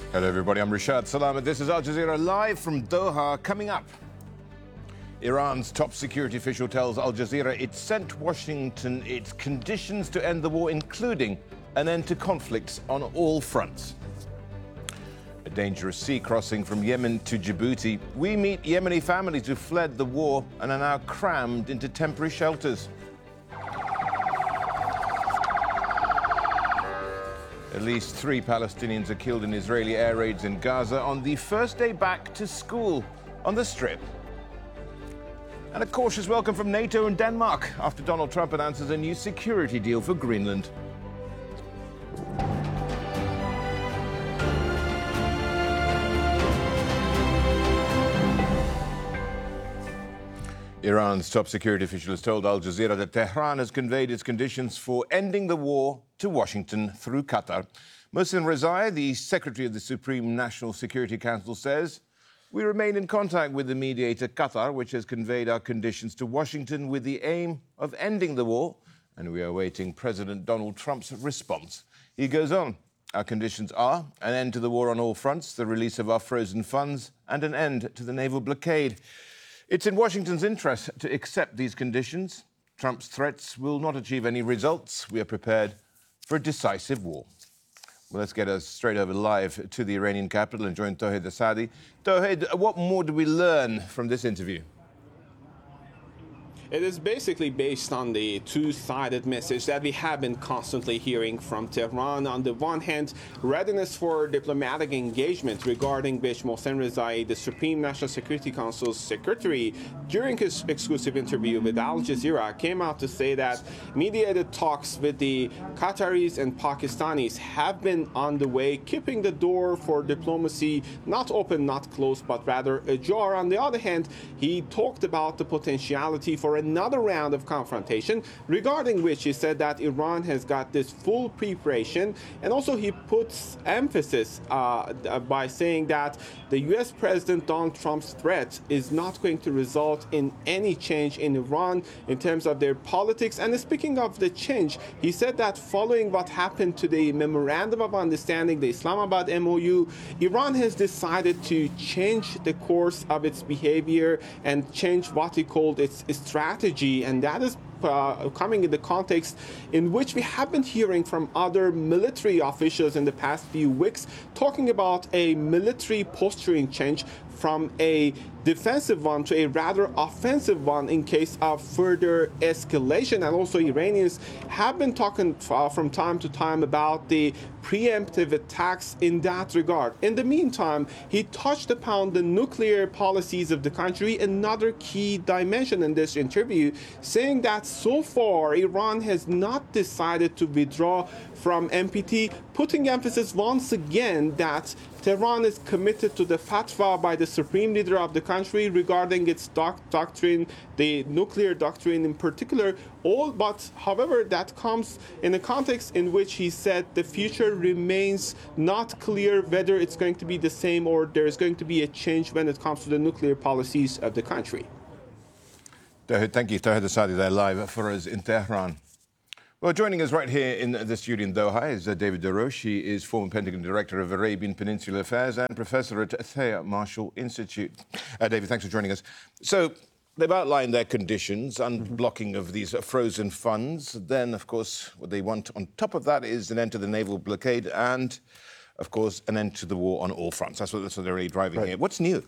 Hello everybody, I'm Rashad Salamat. This is Al Jazeera live from Doha. Coming up, Iran's top security official tells Al Jazeera it sent Washington its conditions to end the war, including an end to conflicts on all fronts. A dangerous sea crossing from Yemen to Djibouti. We meet Yemeni families who fled the war and are now crammed into temporary shelters. At least 3 Palestinians are killed in Israeli air raids in Gaza on the first day back to school on the Strip. And a cautious welcome from NATO and Denmark after Donald Trump announces a new security deal for Greenland. Iran's top security official has told Al Jazeera that Tehran has conveyed its conditions for ending the war to Washington through Qatar. Mohsen Rezai, the Secretary of the Supreme National Security Council, says, "We remain in contact with the mediator Qatar, which has conveyed our conditions to Washington with the aim of ending the war, and we are awaiting President Donald Trump's response." He goes on, "Our conditions are an end to the war on all fronts, the release of our frozen funds, and an end to the naval blockade. It's in Washington's interest to accept these conditions. Trump's threats will not achieve any results. We are prepared for a decisive war." Well, let's get us straight over live to the Iranian capital and join Tawhid Asadi. Tawhid, what more do we learn from this interview? It is basically based on the two-sided message that we have been constantly hearing from Tehran. On the one hand, readiness for diplomatic engagement, regarding which Mohsen Rezai, the Supreme National Security Council's secretary, during his exclusive interview with Al Jazeera, came out to say that mediated talks with the Qataris and Pakistanis have been on the way, keeping the door for diplomacy not open, not closed, but rather ajar. On the other hand, he talked about the potentiality for another round of confrontation, regarding which he said that Iran has got this full preparation, and also he puts emphasis by saying that the U.S. President Donald Trump's threat is not going to result in any change in Iran in terms of their politics. And speaking of the change, he said that following what happened to the Memorandum of Understanding, the Islamabad MOU, Iran has decided to change the course of its behavior and change what he called its strategy, and that is coming in the context in which we have been hearing from other military officials in the past few weeks talking about a military posturing change from a defensive one to a rather offensive one in case of further escalation. And also Iranians have been talking from time to time about the preemptive attacks in that regard. In the meantime, he touched upon the nuclear policies of the country, another key dimension in this interview, saying that so far Iran has not decided to withdraw from NPT, putting emphasis once again that Tehran is committed to the fatwa by the supreme leader of the country regarding its doctrine, the nuclear doctrine in particular. However, that comes in a context in which he said the future remains not clear whether it's going to be the same or there's going to be a change when it comes to the nuclear policies of the country. Thank you, Tawhid Asadi, there live for us in Tehran. Well, joining us right here in the studio in Doha is David Darosh. He is former Pentagon Director of Arabian Peninsula Affairs and Professor at Thea Marshall Institute. David, thanks for joining us. So they've outlined their conditions, unblocking of these frozen funds. Then, of course, what they want on top of that is an end to the naval blockade and, of course, an end to the war on all fronts. That's what they're really driving here. What's new?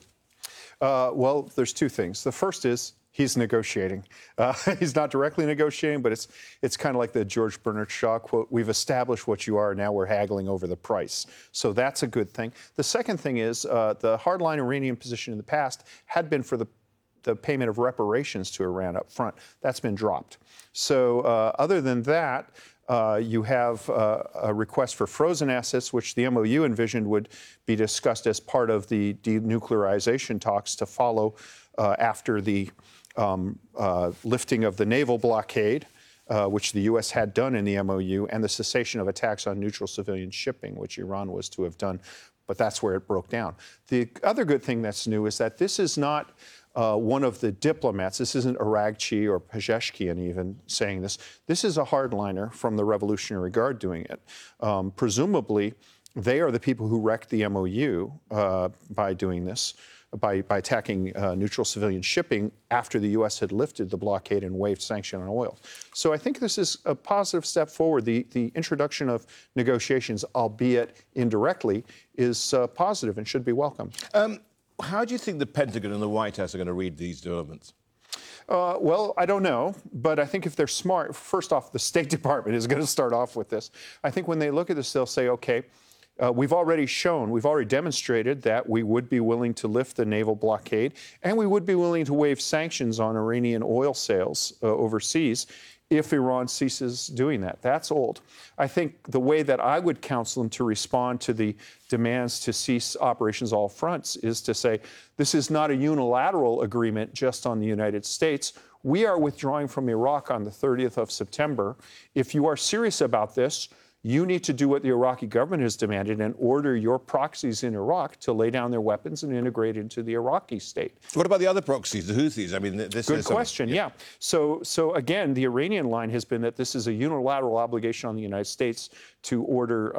Well, there's two things. The first is he's negotiating. He's not directly negotiating, but it's kind of like the George Bernard Shaw quote, "We've established what you are, now we're haggling over the price." So that's a good thing. The second thing is the hardline Iranian position in the past had been for the payment of reparations to Iran up front. That's been dropped. So other than that, you have a request for frozen assets, which the MOU envisioned would be discussed as part of the denuclearization talks to follow after the lifting of the naval blockade, which the U.S. had done in the MOU, and the cessation of attacks on neutral civilian shipping, which Iran was to have done. But that's where it broke down. The other good thing that's new is that this is not one of the diplomats. This isn't Araghchi or Pezeshkian even saying this. This is a hardliner from the Revolutionary Guard doing it. Presumably, They are the people who wrecked the MOU by doing this, by attacking neutral civilian shipping after the U.S. had lifted the blockade and waived sanction on oil. So I think this is a positive step forward. The introduction of negotiations, albeit indirectly, is positive and should be welcomed. How do you think the Pentagon and the White House are going to read these developments? Well, I don't know, but I think if they're smart, first off, the State Department is going to start off with this. I think when they look at this, they'll say, okay, we've already demonstrated that we would be willing to lift the naval blockade, and we would be willing to waive sanctions on Iranian oil sales overseas if Iran ceases doing that. That's old. I think the way that I would counsel them to respond to the demands to cease operations all fronts is to say, this is not a unilateral agreement just on the United States. We are withdrawing from Iraq on the 30th of September. If you are serious about this, you need to do what the Iraqi government has demanded and order your proxies in Iraq to lay down their weapons and integrate into the Iraqi state. What about the other proxies, the Houthis? I mean, this Good is question, yeah. So again, the Iranian line has been that this is a unilateral obligation on the United States to order,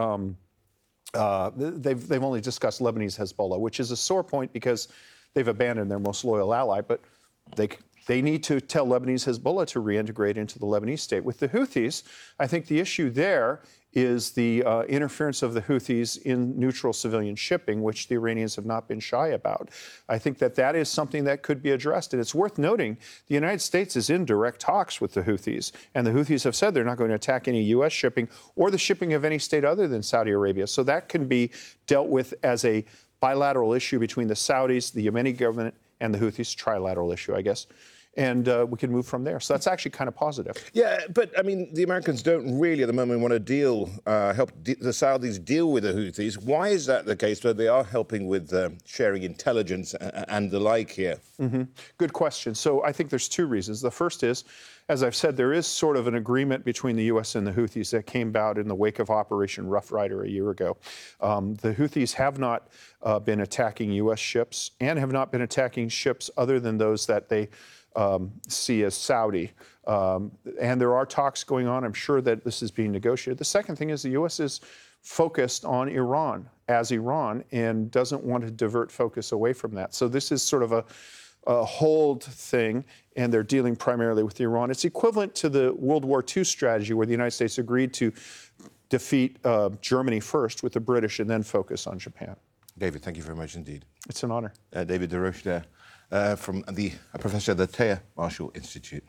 they've only discussed Lebanese Hezbollah, which is a sore point because they've abandoned their most loyal ally, but they need to tell Lebanese Hezbollah to reintegrate into the Lebanese state. With the Houthis, I think the issue there is the interference of the Houthis in neutral civilian shipping, which the Iranians have not been shy about. I think that is something that could be addressed. And it's worth noting the United States is in direct talks with the Houthis. And the Houthis have said they're not going to attack any U.S. shipping or the shipping of any state other than Saudi Arabia. So that can be dealt with as a bilateral issue between the Saudis, the Yemeni government, and the Houthis, trilateral issue, I guess. And we can move from there. So that's actually kind of positive. Yeah, but, I mean, the Americans don't really at the moment want to help the Saudis deal with the Houthis. Why is that the case, where they are helping with sharing intelligence and the like here? Mm-hmm. Good question. So I think there's two reasons. The first is, as I've said, there is sort of an agreement between the U.S. and the Houthis that came about in the wake of Operation Rough Rider a year ago. The Houthis have not been attacking U.S. ships and have not been attacking ships other than those that they see as Saudi. And there are talks going on. I'm sure that this is being negotiated. The second thing is the U.S. is focused on Iran as Iran and doesn't want to divert focus away from that. So this is sort of a hold thing, and they're dealing primarily with Iran. It's equivalent to the World War II strategy where the United States agreed to defeat Germany first with the British and then focus on Japan. David, thank you very much indeed. It's an honor. David Deroche there. From a professor at the Taya Marshall Institute.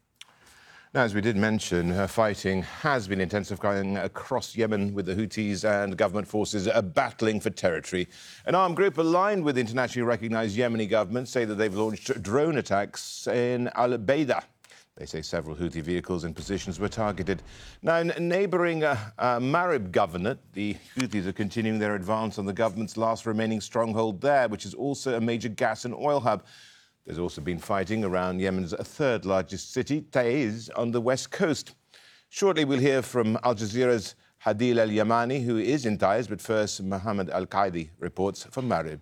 Now, as we did mention, fighting has been intensifying across Yemen, with the Houthis and government forces battling for territory. An armed group aligned with internationally recognised Yemeni government say that they've launched drone attacks in Al-Baida. They say several Houthi vehicles and positions were targeted. Now, in neighbouring Marib Governorate, the Houthis are continuing their advance on the government's last remaining stronghold there, which is also a major gas and oil hub. There's also been fighting around Yemen's third largest city, Taiz, on the west coast. Shortly, we'll hear from Al Jazeera's Hadil Al-Yamani, who is in Taiz, but first, Mohammed Al-Qaidi reports from Marib.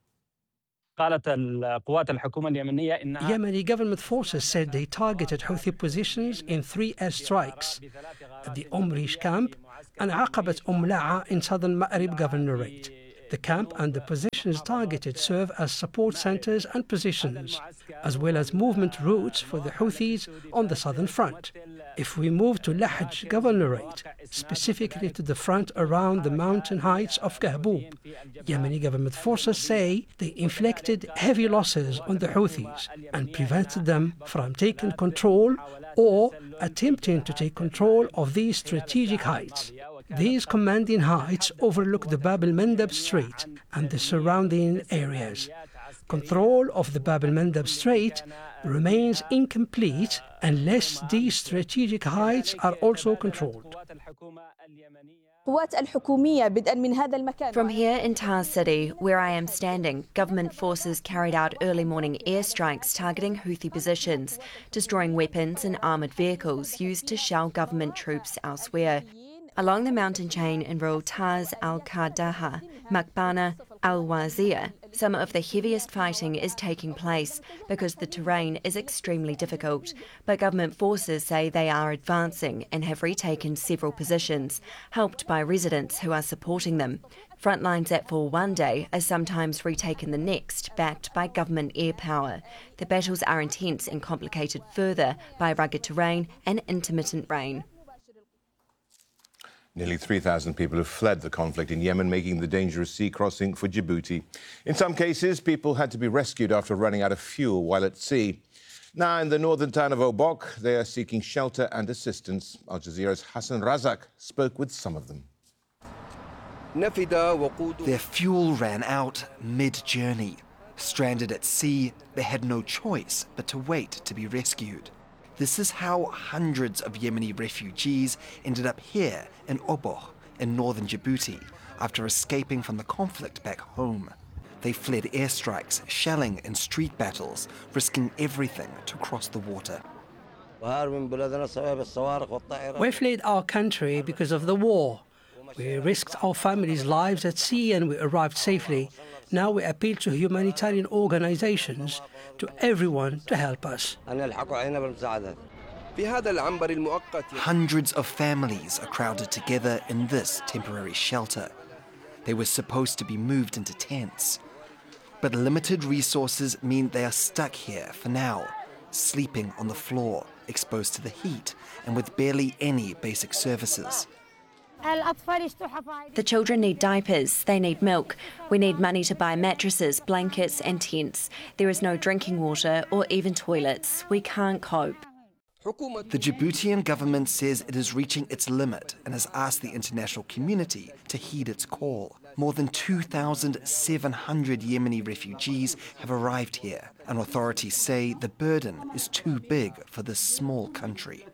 Yemeni government forces said they targeted Houthi positions in 3 airstrikes at the Omrish camp and Aqabat La'a in southern Ma'rib Governorate. The camp and the positions targeted serve as support centers and positions, as well as movement routes for the Houthis on the southern front. If we move to Lahj Governorate, specifically to the front around the mountain heights of Kahbub, Yemeni government forces say they inflicted heavy losses on the Houthis and prevented them from taking control or attempting to take control of these strategic heights. These commanding heights overlook the Bab el-Mandab Strait and the surrounding areas. Control of the Bab el-Mandab Strait remains incomplete unless these strategic heights are also controlled. From here in Taiz City, where I am standing, government forces carried out early morning airstrikes targeting Houthi positions, destroying weapons and armoured vehicles used to shell government troops elsewhere. Along the mountain chain in rural Taiz al-Qardaha, Makbana, Al-Wazir, Some of the heaviest fighting is taking place because the terrain is extremely difficult, but government forces say they are advancing and have retaken several positions, helped by residents who are supporting them. Front lines that fall one day are sometimes retaken the next, backed by government air power. The battles are intense and complicated further by rugged terrain and intermittent rain. Nearly 3,000 people have fled the conflict in Yemen, making the dangerous sea crossing for Djibouti. In some cases, people had to be rescued after running out of fuel while at sea. Now, in the northern town of Obok, they are seeking shelter and assistance. Al Jazeera's Hassan Razak spoke with some of them. Their fuel ran out mid-journey. Stranded at sea, they had no choice but to wait to be rescued. This is how hundreds of Yemeni refugees ended up here in Obok, in northern Djibouti, after escaping from the conflict back home. They fled airstrikes, shelling and street battles, risking everything to cross the water. We fled our country because of the war. We risked our families' lives at sea and we arrived safely. Now we appeal to humanitarian organizations, to everyone to help us. Hundreds of families are crowded together in this temporary shelter. They were supposed to be moved into tents. But limited resources mean they are stuck here for now, sleeping on the floor, exposed to the heat and with barely any basic services. The children need diapers, they need milk. We need money to buy mattresses, blankets and tents. There is no drinking water or even toilets. We can't cope. The Djiboutian government says it is reaching its limit and has asked the international community to heed its call. More than 2,700 Yemeni refugees have arrived here, and authorities say the burden is too big for this small country.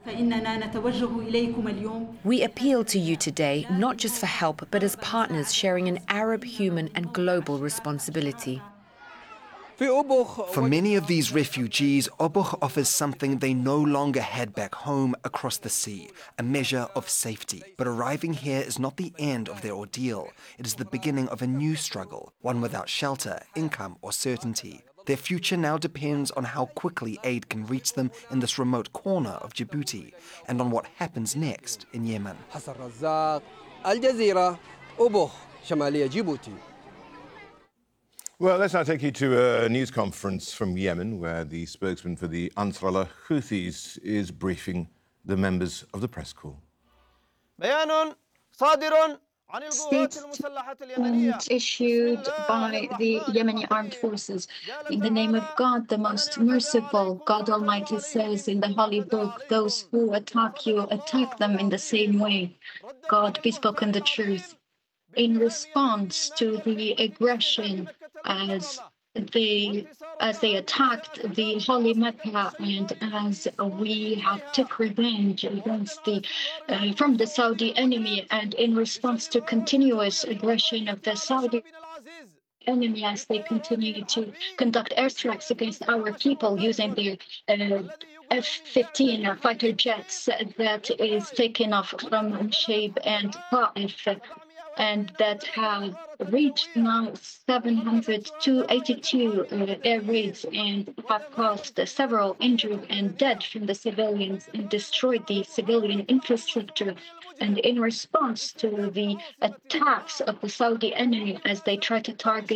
We appeal to you today, not just for help, but as partners sharing an Arab, human and global responsibility. For many of these refugees, Obok offers something they no longer had back home across the sea, a measure of safety. But arriving here is not the end of their ordeal. It is the beginning of a new struggle, one without shelter, income or certainty. Their future now depends on how quickly aid can reach them in this remote corner of Djibouti and on what happens next in Yemen. Hassan Razak, Al Jazeera, Obok, Shamalia, Djibouti. Well, let's now take you to a news conference from Yemen, where the spokesman for the Ansarallah Houthis is briefing the members of the press corps. Statement issued by the Yemeni armed forces. In the name of God, the most merciful, God Almighty says in the Holy Book, those who attack you, attack them in the same way. God be spoken the truth. In response to the aggression as they attacked the Holy Mecca and as we have took revenge against from the Saudi enemy, and in response to continuous aggression of the Saudi enemy as they continue to conduct airstrikes against our people using their F-15 fighter jets that is taken off from Shaib and Ta'if, and that have reached now 782 air raids and have caused several injured and dead from the civilians and destroyed the civilian infrastructure. And in response to the attacks of the Saudi enemy as they try to target